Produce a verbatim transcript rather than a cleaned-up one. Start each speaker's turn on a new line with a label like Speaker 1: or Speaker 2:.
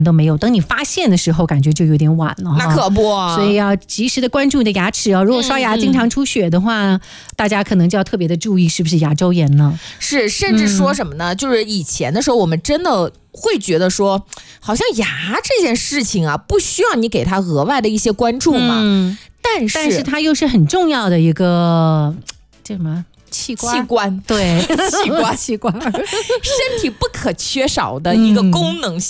Speaker 1: 都没有，等你发现的时候感觉就有点晚了。
Speaker 2: 那可不，
Speaker 1: 所以要及时的关注你的牙齿哦。如果刷牙经常出血的话、嗯、大家可能就要特别的注意是不是牙周炎了。
Speaker 2: 是，甚至说什么呢、嗯、就是以前的时候我们真的会觉得说好像牙这件事情啊不需要你给它额外的一些关注嘛、嗯、但是
Speaker 1: 但是它又是很重要的一个叫什么器官，
Speaker 2: 器官
Speaker 1: 对
Speaker 2: 器官
Speaker 1: 器官
Speaker 2: 身体不可缺少的一个功能性、